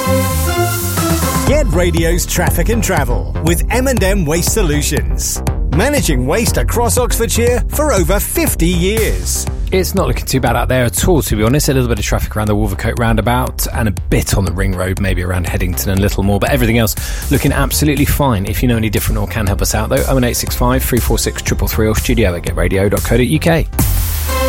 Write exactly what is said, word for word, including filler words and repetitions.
Get Radio's traffic and travel with M and M Waste Solutions. Managing waste across Oxfordshire for over fifty years. It's not looking too bad out there at all, to be honest. A little bit of traffic around the Wolvercote roundabout and a bit on the Ring Road, maybe around Headington and a little more, but everything else looking absolutely fine. If you know any different or can help us out, though, oh one eight six five, three four six, three three three or studio at get radio dot co dot uk.